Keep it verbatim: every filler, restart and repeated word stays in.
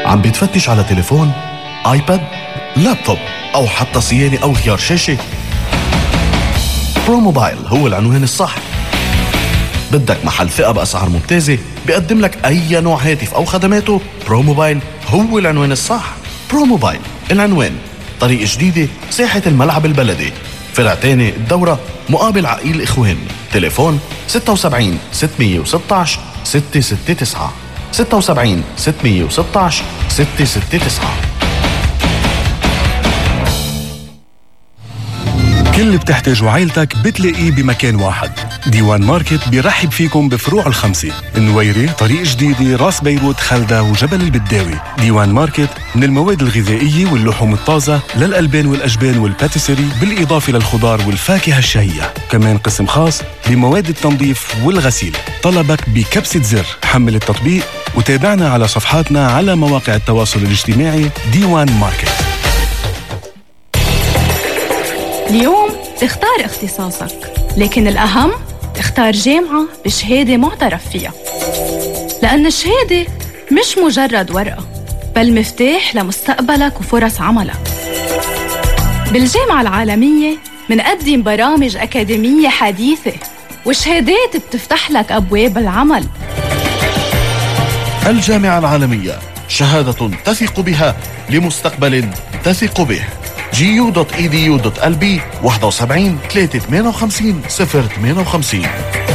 عم بتفتش على تليفون، آيباد، لابتوب أو حتى صيانة أو غيار شاشة؟ برو موبايل هو العنوان الصح. بدك محل ثقة بأسعار ممتازة بيقدم لك أي نوع هاتف أو خدماته؟ برو موبايل هو العنوان الصح. برو موبايل العنوان طريق جديدة، ساحة الملعب البلدي، فرع تاني الدورة، مقابل عقيل إخوان. تليفون ستة وسبعين ستمية وستة عشر ستة ستة تسعة ستة وسبعين ستمية وستة عشر ستة ستة تسعة. كل اللي بتحتاجه عائلتك بتلاقيه بمكان واحد. ديوان ماركت بيرحب فيكم بفروع الخمسة: النويري، طريق جديدة، راس بيروت، خلدة وجبل البداوي. ديوان ماركت من المواد الغذائية واللحوم الطازة للألبان والأجبان والباتيسري، بالإضافة للخضار والفاكهة الشهية. كمان قسم خاص بمواد التنظيف والغسيل. طلبك بكبسة زر. حمل التطبيق وتابعنا على صفحاتنا على مواقع التواصل الاجتماعي. ديوان ماركت. اليوم تختار اختصاصك، لكن الأهم تختار جامعة بشهادة معترف فيها، لأن الشهادة مش مجرد ورقة، بل مفتاح لمستقبلك وفرص عملك. بالجامعة العالمية منقدم برامج أكاديمية حديثة وشهادات بتفتح لك أبواب العمل. الجامعة العالمية، شهادة تثق بها لمستقبل تثق به. جيو دوت اي دي يو دوت ال بي واحد وسبعين ثلاثمية وثمانية وخمسين صفر ثمانية وخمسين.